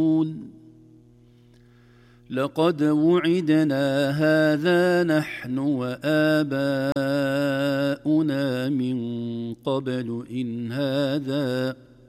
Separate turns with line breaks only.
لقد وعدنا هذا نحن وآباؤنا من قبل إن هذا